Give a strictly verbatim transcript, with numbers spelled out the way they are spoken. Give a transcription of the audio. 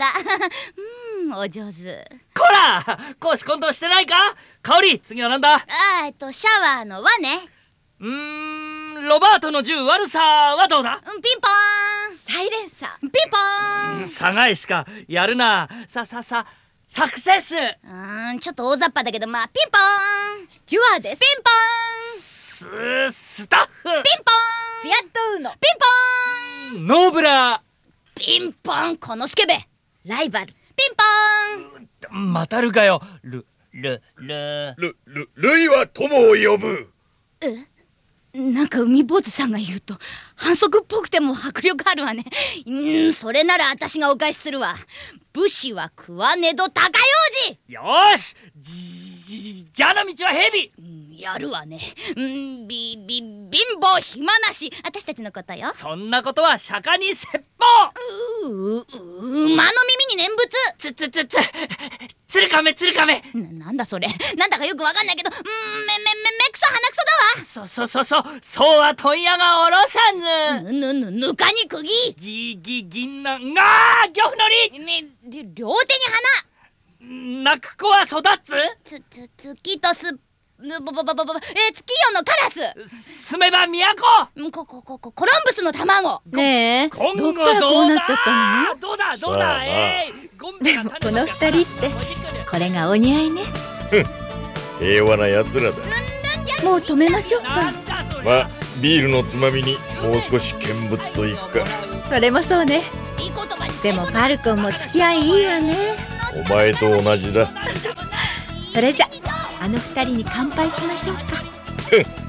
うん、お上手。 こら、公私混同してないか。香り、次はなんだ。 あーえっとシャワーの輪ね。 うーん、ロバートの銃悪さはどうだ。 うん、ピンポーン。サイレンサー。ピンポーン。 さがいしかやるな。さささサクセス。 うーん、ちょっと大雑把だけど、まあピンポーン。スチュワーデス。ピンポーン。 ススタッフ。 ピンポーン。フィアットウーノ。ピンポーン。 ノーブラ。 ピンポン。このスケベライバル。ピンポーン。 またるかよ。ルルルルルルイは友を呼ぶ。 え、なんか海坊主さんが言うと反則っぽくても迫力あるわね。うん、それなら私がお返しするわ。武士は食わねど高用事。 よーし、じじじゃあの道は蛇。 うん、やるわね。うん、びび貧乏暇なし、私たちのことよ。 そんなことは釈迦に説法。 ううう馬の耳に念仏。 つつつつつるかめつるかめ。 な、なんだそれ。なんだかよくわかんないけど、うん、めめめくそ鼻くそだわ。 そそそそそうは問屋がおろさず。 ぬぬぬぬかに釘。 ぎぎ銀杏がー漁夫のり。 ね、り両手に泣く子は育つ。 つつ月とすぬぼぼぼぼぼえ月夜のカラス。 住めば都。 うんここここコロンブスの卵。 ねえ、 今後どっからこうなっちゃったの？ どうだどうださあなえいゴンベがでもこの二人ってこれがお似合いね。 平和な奴らだ。 もう止めましょうか。 なんだそれ。 まあビールのつまみにもう少し見物といくか。 それもそうね。 いい言葉に。 でもファルコンも付き合いいいわね。 お前と同じだ。 それじゃあの二人に乾杯しましょうか。